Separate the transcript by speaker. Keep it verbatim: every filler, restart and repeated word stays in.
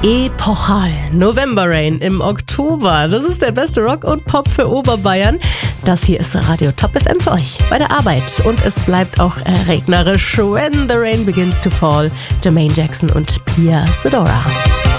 Speaker 1: Epochal. November Rain im Oktober. Das ist der beste Rock und Pop für Oberbayern. Das hier ist Radio Top F M für euch bei der Arbeit. Und es bleibt auch äh, regnerisch. When the Rain Begins to Fall. Jermaine Jackson und Pia Sedora.